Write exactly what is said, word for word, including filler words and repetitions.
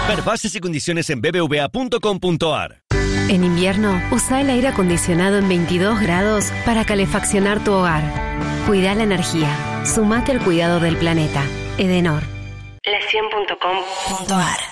Ver bases y condiciones en b b v a punto com punto a r. En invierno, usa el aire acondicionado en veintidós grados para calefaccionar tu hogar. Cuida la energía. Sumate al cuidado del planeta. Edenor. la cien punto com punto a r